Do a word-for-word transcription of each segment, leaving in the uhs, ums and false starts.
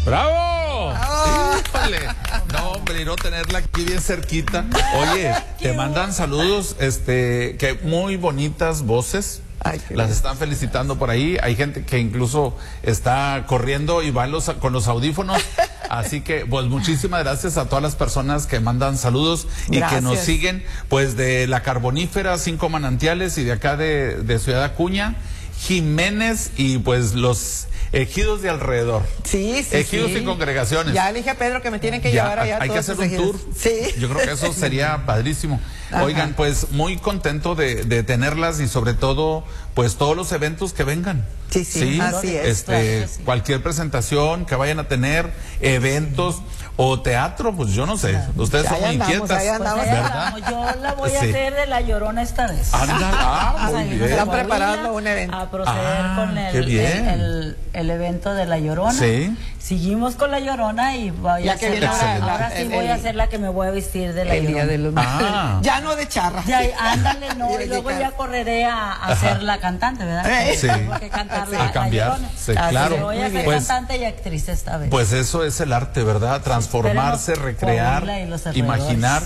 ¡Bravo! ¡Híjole! No, hombre, y no tenerla aquí bien cerquita. Oye, te mandan saludos, este, que muy bonitas voces. Ay, las bien. están felicitando por ahí. Hay gente que incluso está corriendo y va los, con los audífonos. Así que, pues, muchísimas gracias a todas las personas que mandan saludos y Gracias. que nos siguen, pues, de La Carbonífera, Cinco Manantiales y de acá de, de Ciudad Acuña, Jiménez y pues los ejidos de alrededor. Sí, sí, Ejidos sí. y congregaciones. Ya le dije a Pedro que me tienen que Ya, llevar allá. a hay que todos hacer sus un ejidos. tour. Sí. Yo creo que eso sería padrísimo. Ajá. Oigan, pues muy contento de, de tenerlas y sobre todo, pues todos los eventos que vengan. Sí, sí, así es. Este, Claro que sí. cualquier presentación que vayan a tener, eventos o teatro, pues yo no sé. Ustedes son Ahí muy andamos, inquietas, ahí Pues andamos. ahí ¿verdad? andamos. Yo la voy a Sí. hacer de La Llorona esta vez. Ándale, ah, muy Salimos bien. de Están Coahuila preparando un evento. A proceder Ah, con el, qué bien. el, el- el evento de La Llorona. Sí. Seguimos con La Llorona y voy Ya a que hacer viene la- ahora la- ahora sí el- voy el- a ser la que me voy a vestir de La El día Llorona. de los Ah. Ya no de charra. Ya, ándale, no, Mira y qué luego cara. ya correré a, a ser la cantante, ¿verdad? Eh. Sí. Tengo que cantar la, A cambiar. La Llorona. Sí, Así claro. es, Voy a muy ser Pues, cantante y actriz esta vez. Pues eso es el arte, ¿verdad? Transformarse, Esperemos recrear, Coahuila y los alrededores. imaginar.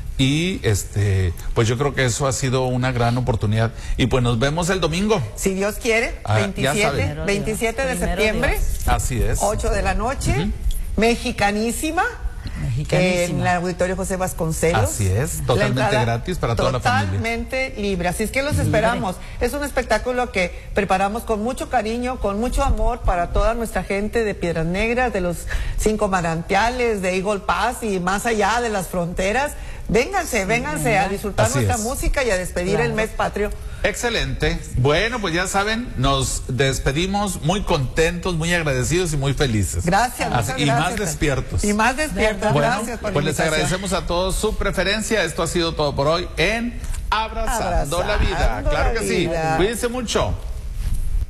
Y este, pues yo creo que eso ha sido una gran oportunidad. Y pues nos vemos el domingo. Si Dios quiere, Ah, ya veintisiete, saben. veintisiete de Primero septiembre, Dios. Así es. ocho de la noche, mexicanísima. Mexicanísima. En el auditorio José Vasconcelos. Así es, La totalmente entrada gratis para toda la familia. Totalmente libre, así es que los esperamos. Es un espectáculo que preparamos con mucho cariño, con mucho amor para toda nuestra gente de Piedras Negras, de los Cinco Manantiales, de Eagle Pass y más allá de las fronteras. Vénganse, vénganse a disfrutar Así nuestra es. música y a despedir Claro. el mes patrio. Excelente. Bueno, pues ya saben, nos despedimos muy contentos, muy agradecidos y muy felices. Gracias, Así- muchas y gracias. más despiertos. Y más despiertos, Bueno, gracias por la pues les invitación. agradecemos a todos su preferencia. Esto ha sido todo por hoy en Abrazando, Abrazando la Vida. la Claro que Vida. sí. Cuídense mucho.